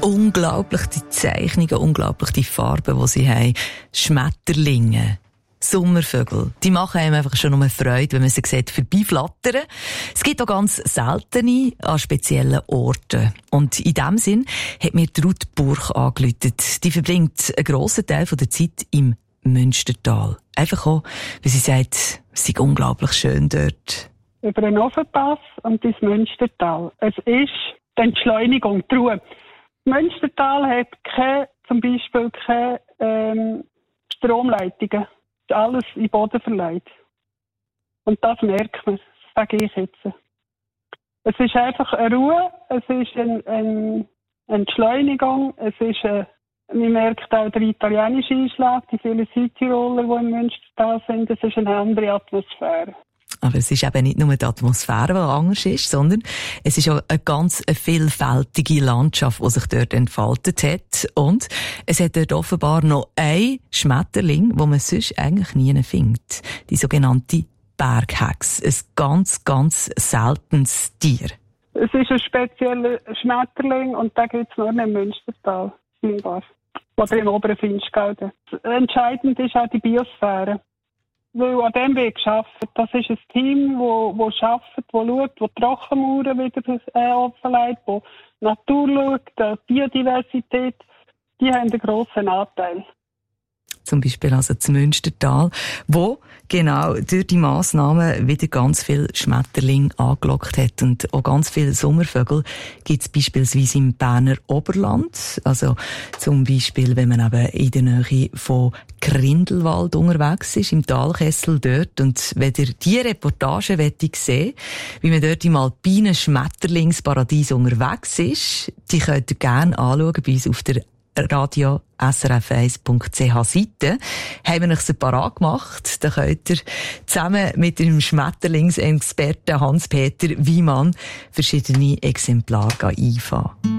Unglaublich die Zeichnungen, unglaublich die Farben, die sie haben. Schmetterlinge, Sommervögel, die machen einem einfach schon nur Freude, wenn man sie sieht, vorbeiflattern. Es gibt auch ganz seltene an speziellen Orten. Und in diesem Sinn hat mir Ruth Burch angerufen. Die verbringt einen grossen Teil der Zeit im Münstertal. Einfach auch, weil sie sagt, es sei unglaublich schön dort. Über den Ofenpass und ins Münstertal. Es ist die Entschleunigung, die Ruhe. Das Münstertal hat zum Beispiel keine Stromleitungen. Es ist alles in den Boden verlegt. Und das merkt man, das sage ich jetzt. Es ist einfach eine Ruhe, es ist eine Entschleunigung, es ist man merkt auch den italienischen Einschlag, die vielen Südtiroler, die im Münstertal sind, es ist eine andere Atmosphäre. Aber es ist eben nicht nur die Atmosphäre, die anders ist, sondern es ist auch eine ganz vielfältige Landschaft, die sich dort entfaltet hat. Und es hat dort offenbar noch ein Schmetterling, wo man sonst eigentlich nie findet. Die sogenannte Berghex. Ein ganz, ganz seltenes Tier. Es ist ein spezieller Schmetterling und den gibt es nur im Münstertal, scheinbar. Oder im oberen Finchgau. Entscheidend ist auch die Biosphäre. Weil an dem wird gearbeitet. Das ist ein Team, das arbeitet, das schaut, das die Trockenmauern wieder offenlegt, das Natur schaut, die Biodiversität, die haben einen grossen Anteil. Zum Beispiel also das Münstertal, wo genau durch die Massnahmen wieder ganz viel Schmetterlinge angelockt hat. Und auch ganz viele Sommervögel gibt es beispielsweise im Berner Oberland. Also zum Beispiel, wenn man eben in der Nähe von Grindelwald unterwegs ist, im Talkessel dort. Und wenn ihr diese Reportage sehen, wie man dort im alpinen Schmetterlingsparadies unterwegs ist, die könnt ihr gerne anschauen bei uns auf der radio srf1.ch Seite. Haben wir euch separat gemacht. Da könnt ihr zusammen mit dem Schmetterlingsexperten Hans-Peter Wiemann verschiedene Exemplare einfahren.